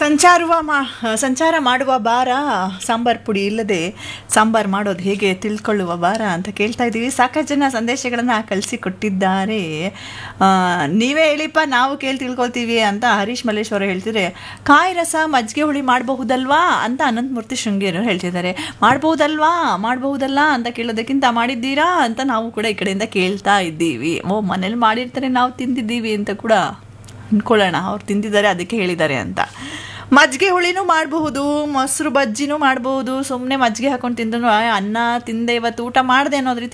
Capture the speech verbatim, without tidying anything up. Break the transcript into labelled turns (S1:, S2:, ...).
S1: ಸಂಚಾರುವ ಮಾ ಸಂಚಾರ ಮಾಡುವ ಬಾರ ಸಾಂಬಾರ್ ಪುಡಿ ಇಲ್ಲದೆ ಸಾಂಬಾರು ಮಾಡೋದು ಹೇಗೆ ತಿಳ್ಕೊಳ್ಳುವ ಬಾರ ಅಂತ ಕೇಳ್ತಾ ಇದ್ದೀವಿ. ಸಾಕಷ್ಟು ಜನ ಸಂದೇಶಗಳನ್ನು ಕಳಿಸಿಕೊಟ್ಟಿದ್ದಾರೆ. ನೀವೇ ಹೇಳಿಪ್ಪ, ನಾವು ಕೇಳಿ ತಿಳ್ಕೊಳ್ತೀವಿ ಅಂತ ಹರೀಶ್ ಮಲ್ಲೇಶ್ವರ ಹೇಳ್ತಿದ್ರೆ, ಕಾಯಿ ರಸ ಮಜ್ಜಿಗೆ ಹುಳಿ ಮಾಡಬಹುದಲ್ವಾ ಅಂತ ಅನಂತಮೂರ್ತಿ ಶೃಂಗೇರು ಹೇಳ್ತಿದ್ದಾರೆ. ಮಾಡಬಹುದಲ್ವಾ ಮಾಡಬಹುದಲ್ಲ ಅಂತ ಕೇಳೋದಕ್ಕಿಂತ ಮಾಡಿದ್ದೀರಾ ಅಂತ ನಾವು ಕೂಡ ಈ ಕಡೆಯಿಂದ ಕೇಳ್ತಾ ಇದ್ದೀವಿ. ಓ, ಮನೇಲಿ ಮಾಡಿರ್ತಾರೆ, ನಾವು ತಿಂದಿದ್ದೀವಿ ಅಂತ ಕೂಡ ಅನ್ಕೊಳ್ಳೋಣ. ಅವ್ರು ತಿಂದಿದ್ದಾರೆ ಅದಕ್ಕೆ ಹೇಳಿದ್ದಾರೆ ಅಂತ. ಮಜ್ಜಿಗೆ ಹುಳಿನೂ ಮಾಡಬಹುದು, ಮೊಸರು ಬಜ್ಜಿನೂ ಮಾಡಬಹುದು. ಸುಮ್ಮನೆ ಮಜ್ಜಿಗೆ ಹಾಕೊಂಡು ತಿಂದ್ರು ಅನ್ನ ತಿಂದೆ ಇವತ್ತು ಊಟ ಮಾಡಿದೆ ಅನ್ನೋದು ರೀತಿ